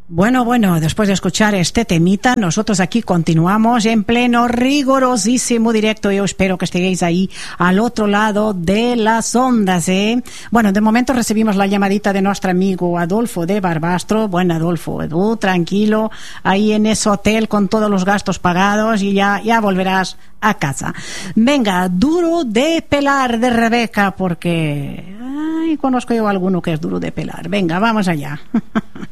Bueno, después de escuchar este temita, nosotros aquí continuamos en pleno rigorosísimo directo. Yo espero que estéis ahí al otro lado de las ondas, ¿eh? Bueno, de momento recibimos la llamadita de nuestro amigo Adolfo de Barbastro. Bueno, Adolfo, tú tranquilo, ahí en ese hotel con todos los gastos pagados y ya volverás a casa. Venga, duro de pelar de Rebeca, porque conozco yo a alguno que es duro de pelar. Venga, vamos allá.